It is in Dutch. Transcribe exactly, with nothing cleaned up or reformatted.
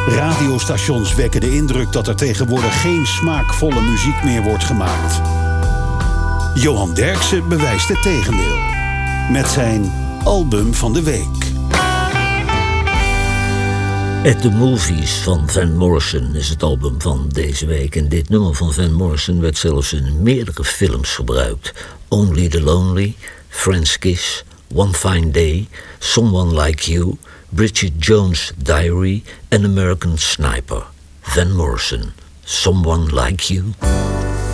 Radiostations wekken de indruk dat er tegenwoordig geen smaakvolle muziek meer wordt gemaakt. Johan Derksen bewijst het tegendeel. Met zijn album van de week. At the Movies van Van Morrison is het album van deze week. En dit nummer van Van Morrison werd zelfs in meerdere films gebruikt. Only the Lonely, Friend's Kiss, One Fine Day, Someone Like You, Bridget Jones' Diary en American Sniper. Van Morrison, Someone Like You.